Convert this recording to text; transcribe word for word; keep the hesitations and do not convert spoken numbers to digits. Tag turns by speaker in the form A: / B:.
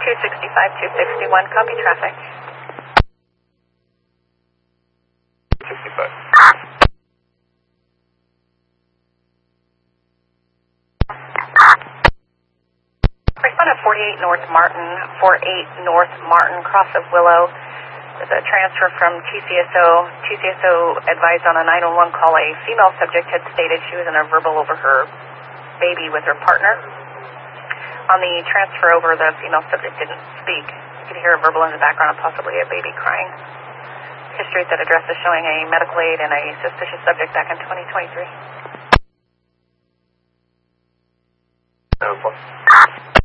A: two sixty-five, two sixty-one, copy traffic.
B: sixty-five.
A: Respond at forty-eight North Martin, forty-eight North Martin, cross of Willow. There's a transfer from T C S O. T C S O advised on a nine one one call a female subject had stated she was in a verbal over her baby with her partner. On the transfer over, the female subject didn't speak. You could hear a verbal in the background and possibly a baby crying. History at that address is showing a medical aid and a suspicious subject back in twenty twenty-three.
B: No problem.